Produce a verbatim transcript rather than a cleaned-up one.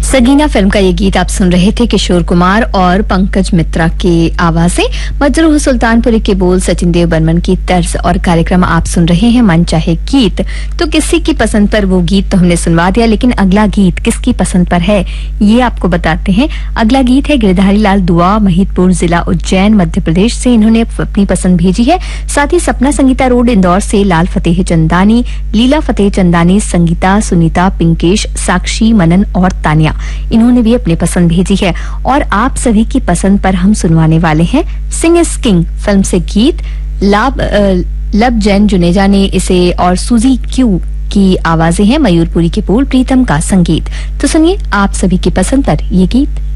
Sagina film का ये गीत आप सुन रहे थे किशोर कुमार और पंकज मित्रा की आवाजें, मजरूह सुल्तानपुरी के बोल, सचिन देव बर्मन की तर्ज और कार्यक्रम आप सुन रहे हैं मन चाहे गीत। तो किसी की पसंद पर वो गीत तो हमने सुनवा दिया, लेकिन अगला गीत किसकी पसंद पर है ये आपको बताते हैं। अगला गीत है गिरधारी लाल दुआ, महिदपुर जिला उज्जैन मध्य प्रदेश से, इन्होंने अपनी पसंद भेजी है। साथ ही सपना संगीता रोड इंदौर से लाल फतेह चंदानी, लीला फतेह चंदानी, संगीता, सुनीता, पिंकेश, साक्षी, मनन और तानिया, इन्होंने भी अपनी पसंद भेजी है। और आप सभी की पसंद पर हम सुनवाने वाले हैं सिंग इज किंग फिल्म से गीत। लाभ लब जैन जुनेजा ने इसे और सूजी क्यू की आवाजें हैं, मयूरपुरी के बोल, प्रीतम का संगीत। तो सुनिए आप सभी की पसंद पर ये गीत।